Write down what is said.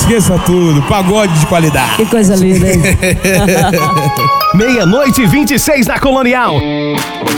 Esqueça tudo, pagode de qualidade. Que coisa linda, hein? 00:26 na Colonial.